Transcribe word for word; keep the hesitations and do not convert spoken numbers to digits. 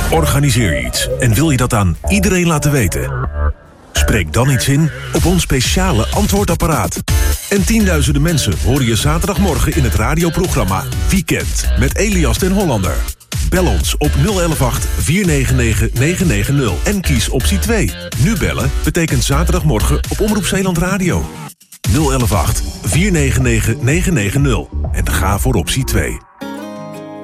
Organiseer iets en wil je dat aan iedereen laten weten? Spreek dan iets in op ons speciale antwoordapparaat. En tienduizenden mensen horen je zaterdagmorgen in het radioprogramma Weekend met Elias den Hollander. Bel ons op nul een een acht vier negen negen negen negen nul en kies optie twee. Nu bellen betekent zaterdagmorgen op Omroep Zeeland Radio. nul een een acht vier negen negen negen negen nul en ga voor optie twee.